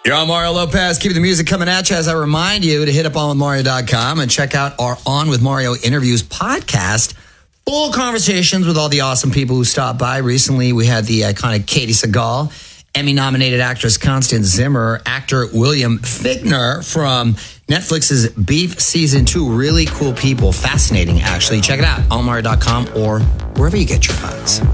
You're on Mario Lopez, keeping the music coming at you as I remind you to hit up onwithmario.com and check out our On With Mario Interviews podcast. Full conversations with all the awesome people who stopped by. Recently, we had the iconic Katie Sagal, Emmy-nominated actress Constance Zimmer, actor William Fichtner from Netflix's Beef Season 2. Really cool people. Fascinating, actually. Check it out, onmario.com or wherever you get your pods.